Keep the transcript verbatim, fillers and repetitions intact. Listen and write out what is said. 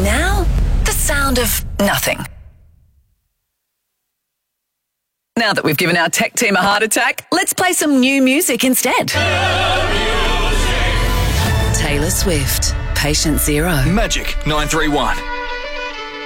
Now, the sound of nothing. Now that we've given our tech team a heart attack, let's play some new music instead. Taylor Swift, Patient Zero. Magic nine three one.